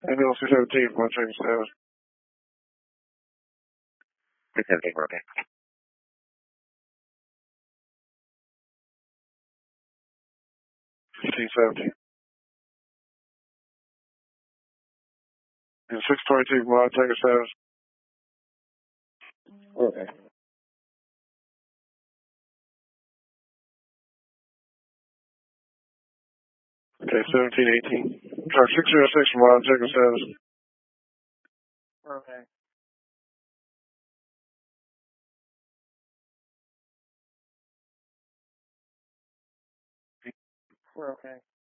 Ambulance 217, one check status. 217, we're okay. $15.17. And 622, mod, check status. Okay. Okay, 1718. Sorry, 606, mod, check status. Okay. We're okay.